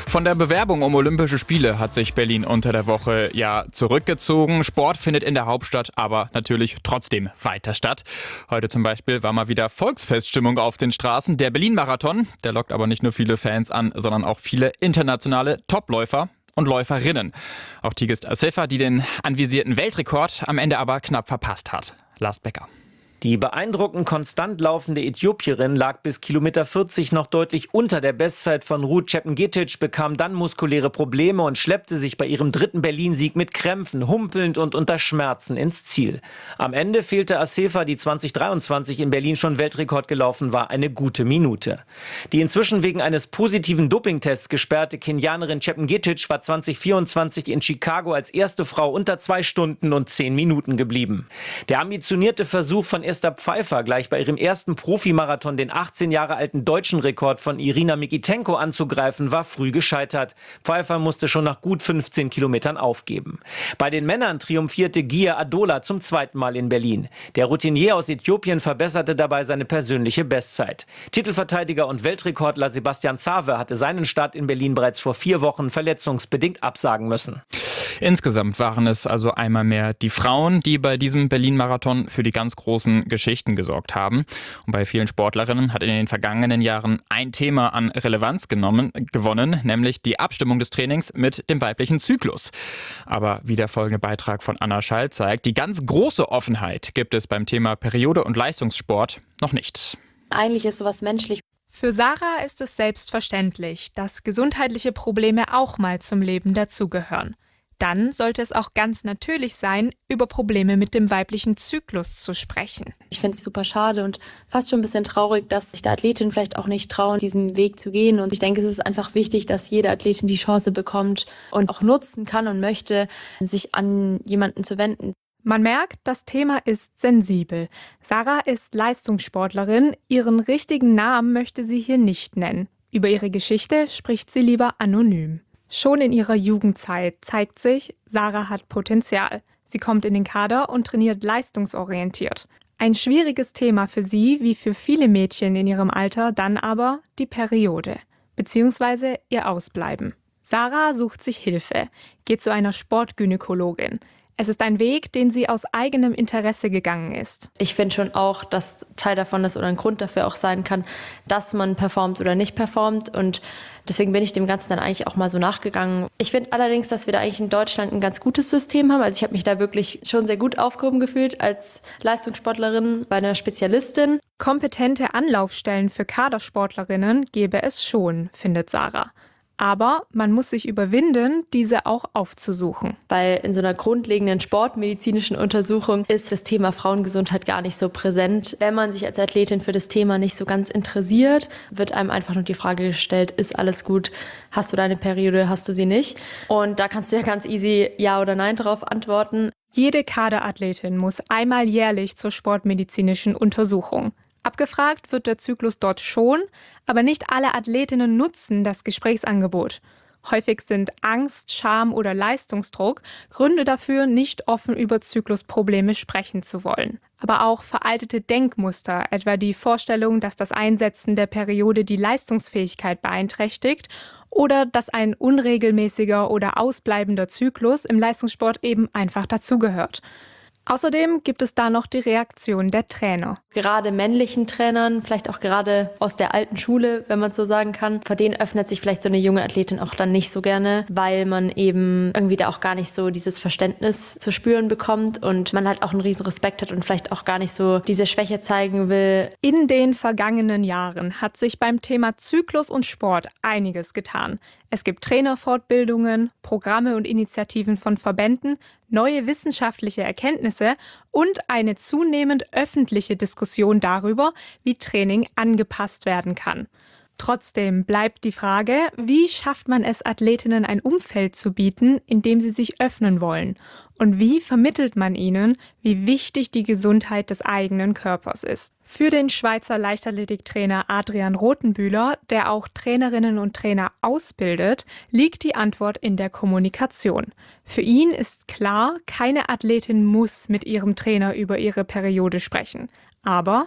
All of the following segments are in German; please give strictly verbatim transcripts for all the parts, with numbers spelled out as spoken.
Von der Bewerbung um Olympische Spiele hat sich Berlin unter der Woche ja zurückgezogen. Sport findet in der Hauptstadt aber natürlich trotzdem weiter statt. Heute zum Beispiel war mal wieder Volksfeststimmung auf den Straßen. Der Berlin-Marathon, der lockt aber nicht nur viele Fans an, sondern auch viele internationale Topläufer und Läuferinnen. Auch Tigist Assefa, die den anvisierten Weltrekord am Ende aber knapp verpasst hat. Lars Becker. Die beeindruckend konstant laufende Äthiopierin lag bis Kilometer vierzig noch deutlich unter der Bestzeit von Ruth Chepngetich, bekam dann muskuläre Probleme und schleppte sich bei ihrem dritten Berlin-Sieg mit Krämpfen, humpelnd und unter Schmerzen ins Ziel. Am Ende fehlte Assefa, die zwanzig dreiundzwanzig in Berlin schon Weltrekord gelaufen war, eine gute Minute. Die inzwischen wegen eines positiven Dopingtests gesperrte Kenianerin Chepngetich war zwanzig vierundzwanzig in Chicago als erste Frau unter zwei Stunden und zehn Minuten geblieben. Der ambitionierte Versuch von Esther Pfeiffer, gleich bei ihrem ersten Profimarathon den achtzehn Jahre alten deutschen Rekord von Irina Mikitenko anzugreifen, war früh gescheitert. Pfeiffer musste schon nach gut fünfzehn Kilometern aufgeben. Bei den Männern triumphierte Gia Adola zum zweiten Mal in Berlin. Der Routinier aus Äthiopien verbesserte dabei seine persönliche Bestzeit. Titelverteidiger und Weltrekordler Sebastian Sawe hatte seinen Start in Berlin bereits vor vier Wochen verletzungsbedingt absagen müssen. Insgesamt waren es also einmal mehr die Frauen, die bei diesem Berlin-Marathon für die ganz großen Geschichten gesorgt haben. Und bei vielen Sportlerinnen hat in den vergangenen Jahren ein Thema an Relevanz genommen, gewonnen, nämlich die Abstimmung des Trainings mit dem weiblichen Zyklus. Aber wie der folgende Beitrag von Anna Schall zeigt, die ganz große Offenheit gibt es beim Thema Periode und Leistungssport noch nicht. Eigentlich ist sowas menschlich. Für Sarah ist es selbstverständlich, dass gesundheitliche Probleme auch mal zum Leben dazugehören. Dann sollte es auch ganz natürlich sein, über Probleme mit dem weiblichen Zyklus zu sprechen. Ich finde es super schade und fast schon ein bisschen traurig, dass sich der Athletin vielleicht auch nicht trauen, diesen Weg zu gehen. Und ich denke, es ist einfach wichtig, dass jede Athletin die Chance bekommt und auch nutzen kann und möchte, sich an jemanden zu wenden. Man merkt, das Thema ist sensibel. Sarah ist Leistungssportlerin. Ihren richtigen Namen möchte sie hier nicht nennen. Über ihre Geschichte spricht sie lieber anonym. Schon in ihrer Jugendzeit zeigt sich, Sarah hat Potenzial. Sie kommt in den Kader und trainiert leistungsorientiert. Ein schwieriges Thema für sie, wie für viele Mädchen in ihrem Alter, dann aber die Periode bzw. ihr Ausbleiben. Sarah sucht sich Hilfe, geht zu einer Sportgynäkologin. Es ist ein Weg, den sie aus eigenem Interesse gegangen ist. Ich finde schon auch, dass Teil davon ist oder ein Grund dafür auch sein kann, dass man performt oder nicht performt. Und deswegen bin ich dem Ganzen dann eigentlich auch mal so nachgegangen. Ich finde allerdings, dass wir da eigentlich in Deutschland ein ganz gutes System haben. Also ich habe mich da wirklich schon sehr gut aufgehoben gefühlt als Leistungssportlerin bei einer Spezialistin. Kompetente Anlaufstellen für Kadersportlerinnen gäbe es schon, findet Sarah. Aber man muss sich überwinden, diese auch aufzusuchen. Weil in so einer grundlegenden sportmedizinischen Untersuchung ist das Thema Frauengesundheit gar nicht so präsent. Wenn man sich als Athletin für das Thema nicht so ganz interessiert, wird einem einfach nur die Frage gestellt, ist alles gut? Hast du deine Periode, hast du sie nicht? Und da kannst du ja ganz easy Ja oder Nein drauf antworten. Jede Kaderathletin muss einmal jährlich zur sportmedizinischen Untersuchung. Abgefragt wird der Zyklus dort schon, aber nicht alle Athletinnen nutzen das Gesprächsangebot. Häufig sind Angst, Scham oder Leistungsdruck Gründe dafür, nicht offen über Zyklusprobleme sprechen zu wollen. Aber auch veraltete Denkmuster, etwa die Vorstellung, dass das Einsetzen der Periode die Leistungsfähigkeit beeinträchtigt oder dass ein unregelmäßiger oder ausbleibender Zyklus im Leistungssport eben einfach dazugehört. Außerdem gibt es da noch die Reaktion der Trainer. Gerade männlichen Trainern, vielleicht auch gerade aus der alten Schule, wenn man so sagen kann, vor denen öffnet sich vielleicht so eine junge Athletin auch dann nicht so gerne, weil man eben irgendwie da auch gar nicht so dieses Verständnis zu spüren bekommt und man halt auch einen riesen Respekt hat und vielleicht auch gar nicht so diese Schwäche zeigen will. In den vergangenen Jahren hat sich beim Thema Zyklus und Sport einiges getan. Es gibt Trainerfortbildungen, Programme und Initiativen von Verbänden, neue wissenschaftliche Erkenntnisse und eine zunehmend öffentliche Diskussion darüber, wie Training angepasst werden kann. Trotzdem bleibt die Frage, wie schafft man es, Athletinnen ein Umfeld zu bieten, in dem sie sich öffnen wollen? Und wie vermittelt man ihnen, wie wichtig die Gesundheit des eigenen Körpers ist? Für den Schweizer Leichtathletiktrainer Adrian Rothenbühler, der auch Trainerinnen und Trainer ausbildet, liegt die Antwort in der Kommunikation. Für ihn ist klar, keine Athletin muss mit ihrem Trainer über ihre Periode sprechen. Aber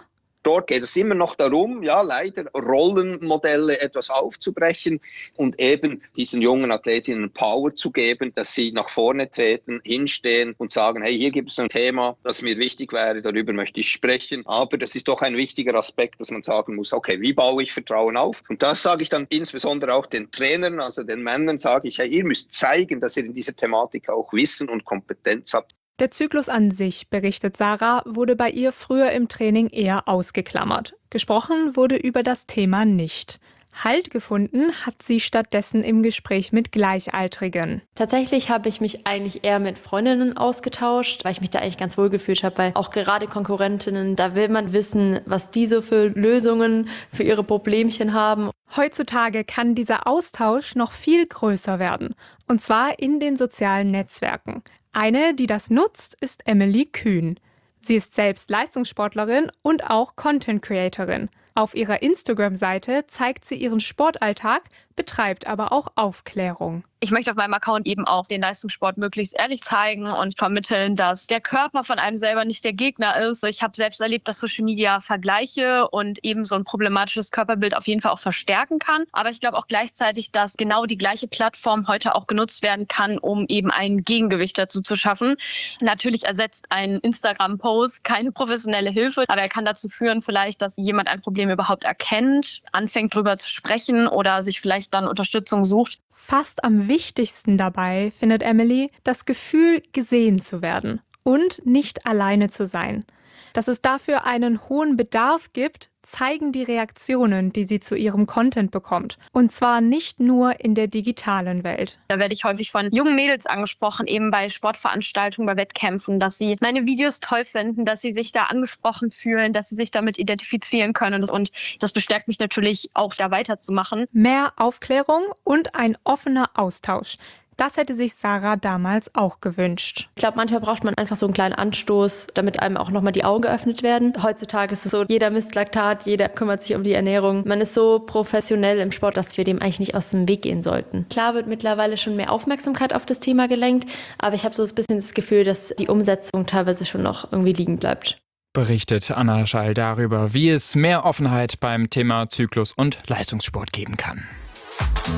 Dort geht es immer noch darum, ja leider Rollenmodelle etwas aufzubrechen und eben diesen jungen Athletinnen Power zu geben, dass sie nach vorne treten, hinstehen und sagen, hey, hier gibt es ein Thema, das mir wichtig wäre, darüber möchte ich sprechen. Aber das ist doch ein wichtiger Aspekt, dass man sagen muss, okay, wie baue ich Vertrauen auf? Und das sage ich dann insbesondere auch den Trainern, also den Männern, sage ich, hey, ihr müsst zeigen, dass ihr in dieser Thematik auch Wissen und Kompetenz habt. Der Zyklus an sich, berichtet Sarah, wurde bei ihr früher im Training eher ausgeklammert. Gesprochen wurde über das Thema nicht. Halt gefunden hat sie stattdessen im Gespräch mit Gleichaltrigen. Tatsächlich habe ich mich eigentlich eher mit Freundinnen ausgetauscht, weil ich mich da eigentlich ganz wohl gefühlt habe, weil auch gerade Konkurrentinnen, da will man wissen, was die so für Lösungen für ihre Problemchen haben. Heutzutage kann dieser Austausch noch viel größer werden, und zwar in den sozialen Netzwerken. Eine, die das nutzt, ist Emily Kühn. Sie ist selbst Leistungssportlerin und auch Content-Creatorin. Auf ihrer Instagram-Seite zeigt sie ihren Sportalltag, betreibt aber auch Aufklärung. Ich möchte auf meinem Account eben auch den Leistungssport möglichst ehrlich zeigen und vermitteln, dass der Körper von einem selber nicht der Gegner ist. Ich habe selbst erlebt, dass Social Media Vergleiche und eben so ein problematisches Körperbild auf jeden Fall auch verstärken kann. Aber ich glaube auch gleichzeitig, dass genau die gleiche Plattform heute auch genutzt werden kann, um eben ein Gegengewicht dazu zu schaffen. Natürlich ersetzt ein Instagram-Post keine professionelle Hilfe, aber er kann dazu führen vielleicht, dass jemand ein Problem überhaupt erkennt, anfängt drüber zu sprechen oder sich vielleicht dann Unterstützung sucht. Fast am wichtigsten dabei findet Emily das Gefühl, gesehen zu werden und nicht alleine zu sein. Dass es dafür einen hohen Bedarf gibt, zeigen die Reaktionen, die sie zu ihrem Content bekommt. Und zwar nicht nur in der digitalen Welt. Da werde ich häufig von jungen Mädels angesprochen, eben bei Sportveranstaltungen, bei Wettkämpfen, dass sie meine Videos toll finden, dass sie sich da angesprochen fühlen, dass sie sich damit identifizieren können. Und das bestärkt mich natürlich auch, da weiterzumachen. Mehr Aufklärung und ein offener Austausch. Das hätte sich Sarah damals auch gewünscht. Ich glaube, manchmal braucht man einfach so einen kleinen Anstoß, damit einem auch nochmal die Augen geöffnet werden. Heutzutage ist es so, jeder misst Laktat, jeder kümmert sich um die Ernährung. Man ist so professionell im Sport, dass wir dem eigentlich nicht aus dem Weg gehen sollten. Klar wird mittlerweile schon mehr Aufmerksamkeit auf das Thema gelenkt, aber ich habe so ein bisschen das Gefühl, dass die Umsetzung teilweise schon noch irgendwie liegen bleibt. Berichtet Anna Schall darüber, wie es mehr Offenheit beim Thema Zyklus und Leistungssport geben kann.